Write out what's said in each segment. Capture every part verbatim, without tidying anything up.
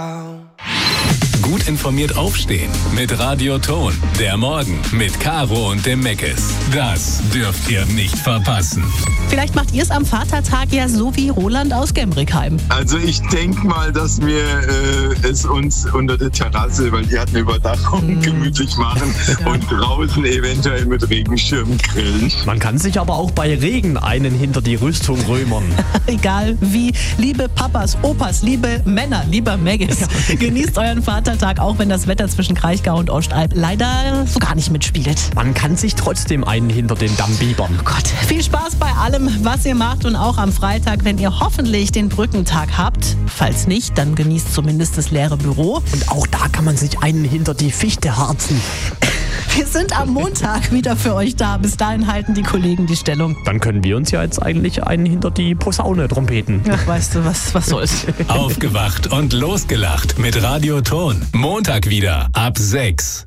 Gut informiert aufstehen mit Radio Ton. Der Morgen mit Caro und dem Meckes. Das dürft ihr nicht verpassen. Vielleicht macht ihr es am Vatertag ja so wie Roland aus Gemrickheim. Also ich denke mal, dass wir äh, es uns unter der Terrasse, weil die hat eine Überdachung, mm. gemütlich machen ja. und draußen eventuell mit Regenschirm grillen. Man kann sich aber auch bei Regen einen hinter die Rüstung römern. Egal wie, liebe Papas, Opas, liebe Männer, lieber Meggis, ja. genießt euren Vatertag, auch wenn das Wetter zwischen Kraichgau und Ostalb leider so gar nicht mitspielt. Man kann sich trotzdem einen hinter den Damm biebern. Oh Gott, viel Spaß bei allem, was ihr macht und auch am Freitag, wenn ihr hoffentlich den Brückentag habt. Falls nicht, dann genießt zumindest das leere Büro. Und auch da kann man sich einen hinter die Fichte harzen. Wir sind am Montag wieder für euch da. Bis dahin halten die Kollegen die Stellung. Dann können wir uns ja jetzt eigentlich einen hinter die Posaune trompeten. Ach, weißt du, was, was soll's. Aufgewacht und losgelacht mit Radio Ton. Montag wieder ab sechs.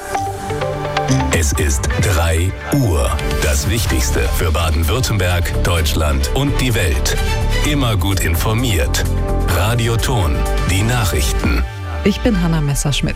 Es ist drei Uhr. Das Wichtigste für Baden-Württemberg, Deutschland und die Welt. Immer gut informiert. Radio Ton. Die Nachrichten. Ich bin Hanna Messerschmidt.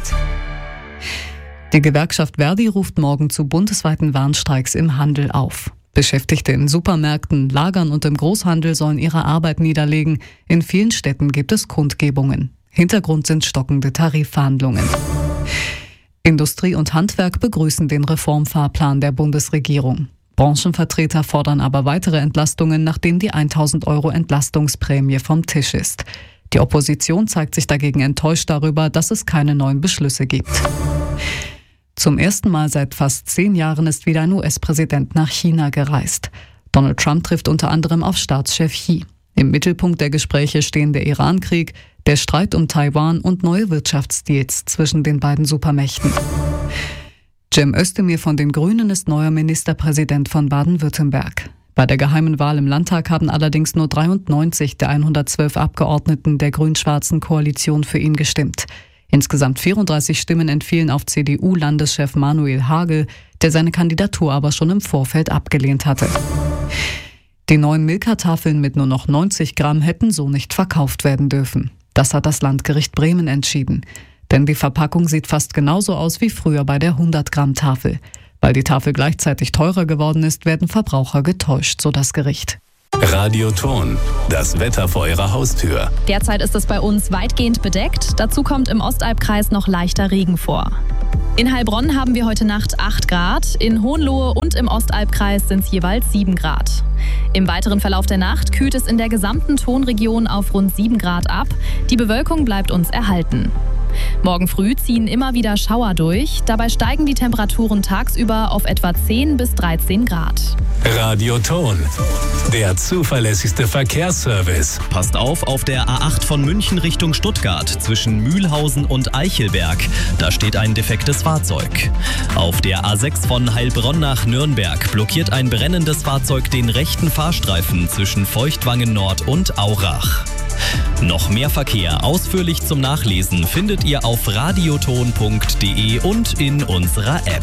Die Gewerkschaft Verdi ruft morgen zu bundesweiten Warnstreiks im Handel auf. Beschäftigte in Supermärkten, Lagern und im Großhandel sollen ihre Arbeit niederlegen. In vielen Städten gibt es Kundgebungen. Hintergrund sind stockende Tarifverhandlungen. Industrie und Handwerk begrüßen den Reformfahrplan der Bundesregierung. Branchenvertreter fordern aber weitere Entlastungen, nachdem die tausend Euro Entlastungsprämie vom Tisch ist. Die Opposition zeigt sich dagegen enttäuscht darüber, dass es keine neuen Beschlüsse gibt. Zum ersten Mal seit fast zehn Jahren ist wieder ein U S-Präsident nach China gereist. Donald Trump trifft unter anderem auf Staatschef Xi. Im Mittelpunkt der Gespräche stehen der Iran-Krieg, der Streit um Taiwan und neue Wirtschaftsdeals zwischen den beiden Supermächten. Cem Özdemir von den Grünen ist neuer Ministerpräsident von Baden-Württemberg. Bei der geheimen Wahl im Landtag haben allerdings nur dreiundneunzig der hundertzwölf Abgeordneten der grün-schwarzen Koalition für ihn gestimmt. Insgesamt vierunddreißig Stimmen entfielen auf C D U-Landeschef Manuel Hagel, der seine Kandidatur aber schon im Vorfeld abgelehnt hatte. Die neuen Milka-Tafeln mit nur noch neunzig Gramm hätten so nicht verkauft werden dürfen. Das hat das Landgericht Bremen entschieden. Denn die Verpackung sieht fast genauso aus wie früher bei der hundert Gramm Tafel. Weil die Tafel gleichzeitig teurer geworden ist, werden Verbraucher getäuscht, so das Gericht. Radio Ton, das Wetter vor Ihrer Haustür. Derzeit ist es bei uns weitgehend bedeckt. Dazu kommt im Ostalbkreis noch leichter Regen vor. In Heilbronn haben wir heute Nacht acht Grad, in Hohenlohe und im Ostalbkreis sind es jeweils sieben Grad. Im weiteren Verlauf der Nacht kühlt es in der gesamten Tonregion auf rund sieben Grad ab. Die Bewölkung bleibt uns erhalten. Morgen früh ziehen immer wieder Schauer durch. Dabei steigen die Temperaturen tagsüber auf etwa zehn bis dreizehn Grad. Radio Ton, der zuverlässigste Verkehrsservice. Passt auf auf der A acht von München Richtung Stuttgart zwischen Mühlhausen und Eichelberg. Da steht ein defektes Fahrzeug. Auf der A sechs von Heilbronn nach Nürnberg blockiert ein brennendes Fahrzeug den rechten Fahrstreifen zwischen Feuchtwangen Nord und Aurach. Noch mehr Verkehr ausführlich zum Nachlesen findet ihr auf radioton punkt de und in unserer App.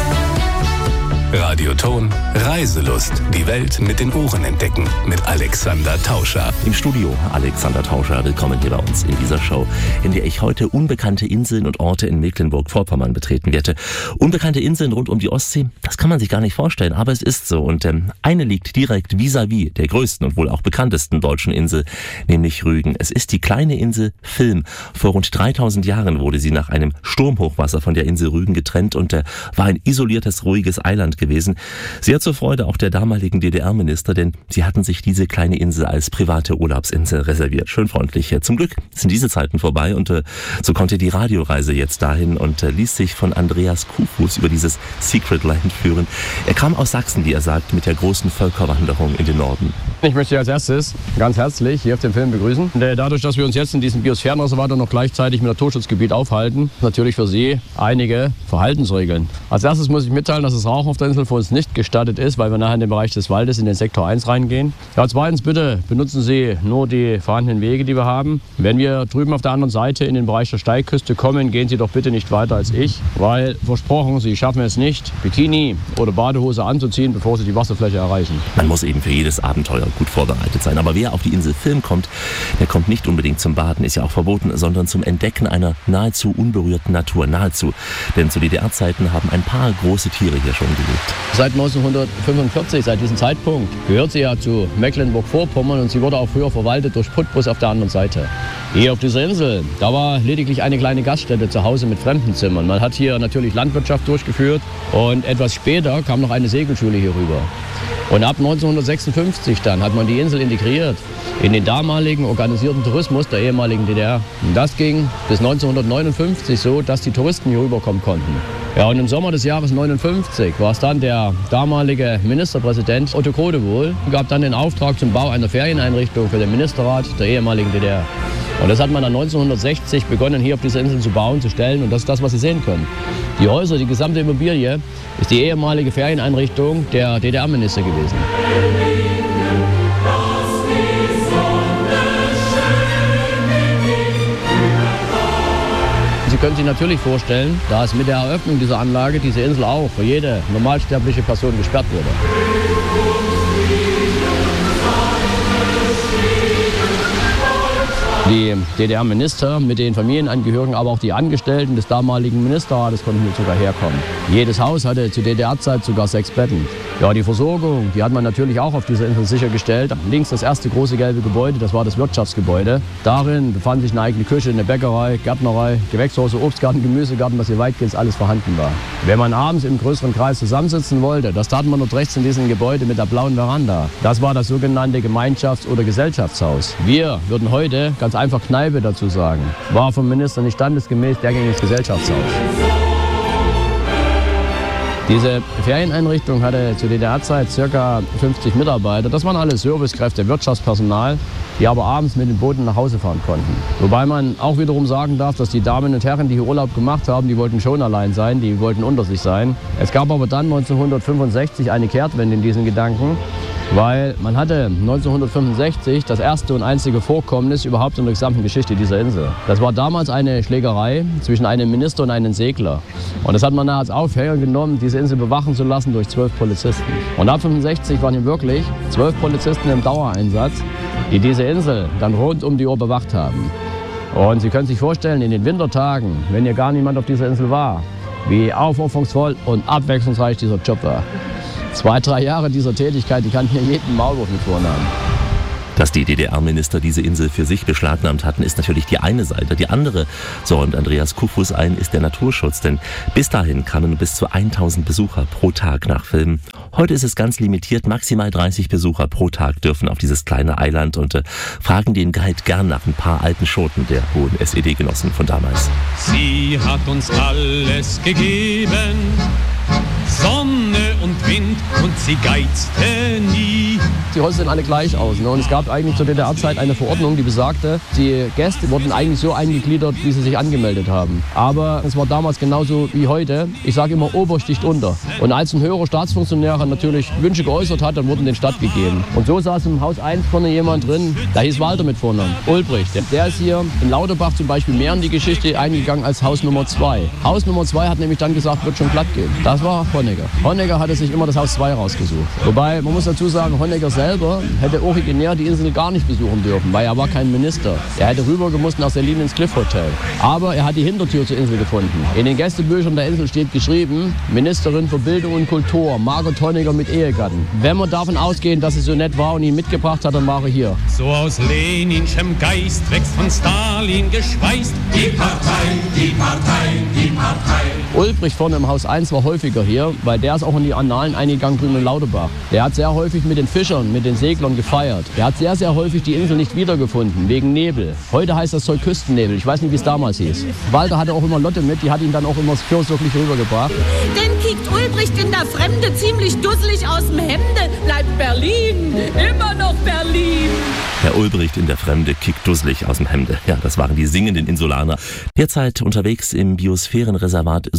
Radio Ton, Reiselust. Die Welt mit den Ohren entdecken. Mit Alexander Tauscher. Im Studio Alexander Tauscher. Willkommen hier bei uns in dieser Show, in der ich heute unbekannte Inseln und Orte in Mecklenburg-Vorpommern betreten werde. Unbekannte Inseln rund um die Ostsee, das kann man sich gar nicht vorstellen, aber es ist so. Und ähm, eine liegt direkt vis-à-vis der größten und wohl auch bekanntesten deutschen Insel, nämlich Rügen. Es ist die kleine Insel Vilm. Vor rund dreitausend Jahren wurde sie nach einem Sturmhochwasser von der Insel Rügen getrennt und äh, war ein isoliertes, ruhiges Eiland gewesen. Sehr zur Freude auch der damaligen D D R-Minister, denn sie hatten sich diese kleine Insel als private Urlaubsinsel reserviert. Schön freundlich. Zum Glück sind diese Zeiten vorbei und äh, so konnte die Radioreise jetzt dahin und äh, ließ sich von Andreas Kuhfuß über dieses Secret Land führen. Er kam aus Sachsen, wie er sagt, mit der großen Völkerwanderung in den Norden. Ich möchte Sie als erstes ganz herzlich hier auf dem Film begrüßen. Und, äh, dadurch, dass wir uns jetzt in diesem Biosphärenreservat und noch gleichzeitig mit Naturschutzgebiet aufhalten, natürlich für Sie einige Verhaltensregeln. Als erstes muss ich mitteilen, dass das Rauchen auf der Insel für uns nicht gestattet ist, weil wir nachher in den Bereich des Waldes in den Sektor eins reingehen. Ja, zweitens, bitte benutzen Sie nur die vorhandenen Wege, die wir haben. Wenn wir drüben auf der anderen Seite in den Bereich der Steilküste kommen, gehen Sie doch bitte nicht weiter als ich, weil versprochen, Sie schaffen es nicht, Bikini oder Badehose anzuziehen, bevor Sie die Wasserfläche erreichen. Man muss eben für jedes Abenteuer gut vorbereitet sein. Aber wer auf die Insel Film kommt, der kommt nicht unbedingt zum Baden, ist ja auch verboten, sondern zum Entdecken einer nahezu unberührten Natur. Nahezu. Denn zu D D R-Zeiten haben ein paar große Tiere hier schon gelebt. Seit neunzehnhundertfünfundvierzig, seit diesem Zeitpunkt, gehört sie ja zu Mecklenburg-Vorpommern und sie wurde auch früher verwaltet durch Putbus auf der anderen Seite. Hier auf dieser Insel, da war lediglich eine kleine Gaststätte zu Hause mit Fremdenzimmern. Man hat hier natürlich Landwirtschaft durchgeführt und etwas später kam noch eine Segelschule hier rüber. Und ab neunzehnhundertsechsundfünfzig dann hat man die Insel integriert in den damaligen organisierten Tourismus der ehemaligen D D R. Und das ging bis neunzehnhundertneunundfünfzig so, dass die Touristen hier rüberkommen konnten. Ja, und im Sommer des Jahres neunundfünfzig war es dann der damalige Ministerpräsident Otto Krodewohl, gab dann den Auftrag zum Bau einer Ferieneinrichtung für den Ministerrat der ehemaligen D D R. Und das hat man dann neunzehnhundertsechzig begonnen, hier auf dieser Insel zu bauen, zu stellen. Und das ist das, was Sie sehen können. Die Häuser, die gesamte Immobilie, ist die ehemalige Ferieneinrichtung der D D R-Minister gewesen. Sie können sich natürlich vorstellen, dass mit der Eröffnung dieser Anlage diese Insel auch für jede normalsterbliche Person gesperrt wurde. Die D D R-Minister mit den Familienangehörigen, aber auch die Angestellten des damaligen Ministerrates konnten hier sogar herkommen. Jedes Haus hatte zu D D R-Zeit sogar sechs Betten. Ja, die Versorgung, die hat man natürlich auch auf dieser Insel sichergestellt. Links das erste große gelbe Gebäude, das war das Wirtschaftsgebäude. Darin befand sich eine eigene Küche, eine Bäckerei, Gärtnerei, Gewächshäuser, Obstgarten, Gemüsegarten, was hier weitgehend alles vorhanden war. Wenn man abends im größeren Kreis zusammensitzen wollte, das tat man dort rechts in diesem Gebäude mit der blauen Veranda. Das war das sogenannte Gemeinschafts- oder Gesellschaftshaus. Wir würden heute ganz einfach Kneipe dazu sagen. War vom Minister nicht standesgemäß, der ging ins Gesellschaftshaus. Diese Ferieneinrichtung hatte zu D D R-Zeit ca. fünfzig Mitarbeiter. Das waren alle Servicekräfte, Wirtschaftspersonal, die aber abends mit den Booten nach Hause fahren konnten. Wobei man auch wiederum sagen darf, dass die Damen und Herren, die hier Urlaub gemacht haben, die wollten schon allein sein, die wollten unter sich sein. Es gab aber dann neunzehnhundertfünfundsechzig eine Kehrtwende in diesen Gedanken, weil man hatte neunzehnhundertfünfundsechzig das erste und einzige Vorkommnis überhaupt in der gesamten Geschichte dieser Insel. Das war damals eine Schlägerei zwischen einem Minister und einem Segler. Und das hat man als Aufhänger genommen, diese Insel bewachen zu lassen durch zwölf Polizisten. Und ab fünfundsechzig waren hier wirklich zwölf Polizisten im Dauereinsatz, die diese Insel dann rund um die Uhr bewacht haben. Und Sie können sich vorstellen, in den Wintertagen, wenn hier gar niemand auf dieser Insel war, wie aufopferungsvoll und abwechslungsreich dieser Job war. Zwei, drei Jahre dieser Tätigkeit, die kann hier jeden Maulwurf mit vornahmen. Dass die D D R-Minister diese Insel für sich beschlagnahmt hatten, ist natürlich die eine Seite. Die andere, so räumt Andreas Kufus ein, ist der Naturschutz. Denn bis dahin kamen bis zu tausend Besucher pro Tag nach Filmen. Heute ist es ganz limitiert. Maximal dreißig Besucher pro Tag dürfen auf dieses kleine Eiland und äh, fragen den Guide gern nach ein paar alten Schoten der hohen S E D-Genossen von damals. Sie hat uns alles gegeben, Sonne und Wind, und sie geizte nie. Die Häuser sehen alle gleich aus. Ne? Und es gab eigentlich zur D D R-Zeit eine Verordnung, die besagte, die Gäste wurden eigentlich so eingegliedert, wie sie sich angemeldet haben. Aber es war damals genauso wie heute. Ich sage immer, Ober sticht unter. Und als ein höherer Staatsfunktionär natürlich Wünsche geäußert hat, dann wurden den stattgegeben. Und so saß im Haus eins vorne jemand drin, der hieß Walter mit Vornamen, Ulbricht. Der ist hier in Lauterbach zum Beispiel mehr in die Geschichte eingegangen als Haus Nummer zwei. Haus Nummer zwei hat nämlich dann gesagt, wird schon glatt gehen. Das war Honecker. Honecker hatte sich immer das Haus zwei rausgesucht. Wobei, man muss dazu sagen, Honecker selber hätte originär die Insel gar nicht besuchen dürfen, weil er war kein Minister. Er hätte rübergemusst nach Selin ins Cliff Hotel. Aber er hat die Hintertür zur Insel gefunden. In den Gästebüchern der Insel steht geschrieben, Ministerin für Bildung und Kultur, Margot Honecker mit Ehegatten. Wenn wir davon ausgehen, dass sie so nett war und ihn mitgebracht hat, dann war er hier. So aus Leninschem Geist wächst von Stalin geschweißt. Die Partei, die Partei, die Partei. Ulbricht vorne im Haus eins war häufiger hier, weil der ist auch in die Annalen eingegangen drüben in Lauterbach. Der hat sehr häufig mit den Fischern, mit den Seglern gefeiert. Der hat sehr, sehr häufig die Insel nicht wiedergefunden, wegen Nebel. Heute heißt das Zeug Küstennebel. Ich weiß nicht, wie es damals hieß. Walter hatte auch immer Lotte mit, die hat ihn dann auch immer fürsorglich rübergebracht. Dann kickt Ulbricht in der Fremde ziemlich dusselig aus dem Hemde. Bleibt Berlin, immer noch Berlin. Herr Ulbricht in der Fremde kickt dusselig aus dem Hemde. Ja, das waren die singenden Insulaner. Derzeit unterwegs im Biosphärenreservat Süd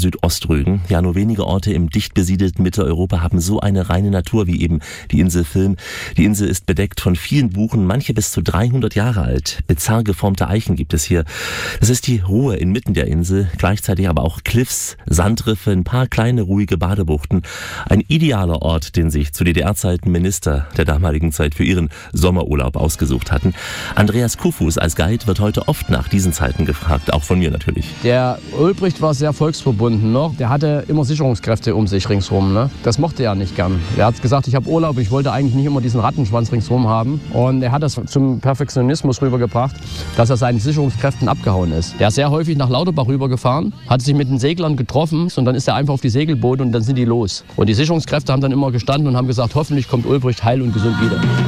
Südostrügen. Ja, nur wenige Orte im dicht besiedelten Mitteleuropa haben so eine reine Natur wie eben die Insel Vilm. Die Insel ist bedeckt von vielen Buchen, manche bis zu dreihundert Jahre alt. Bizarr geformte Eichen gibt es hier. Das ist die Ruhe inmitten der Insel, gleichzeitig aber auch Cliffs, Sandriffe, ein paar kleine ruhige Badebuchten. Ein idealer Ort, den sich zu D D R-Zeiten Minister der damaligen Zeit für ihren Sommerurlaub ausgesucht hatten. Andreas Kufus als Guide wird heute oft nach diesen Zeiten gefragt, auch von mir natürlich. Der Ulbricht war sehr volksverbunden noch. Der hatte immer Sicherungskräfte um sich ringsherum. Ne? Das mochte er nicht gern. Er hat gesagt, ich habe Urlaub, ich wollte eigentlich nicht immer diesen Rattenschwanz ringsherum haben. Und er hat das zum Perfektionismus rübergebracht, dass er seinen Sicherungskräften abgehauen ist. Er ist sehr häufig nach Lauterbach rübergefahren, hat sich mit den Seglern getroffen und dann ist er einfach auf die Segelboote und dann sind die los. Und die Sicherungskräfte haben dann immer gestanden und haben gesagt, hoffentlich kommt Ulbricht heil und gesund wieder.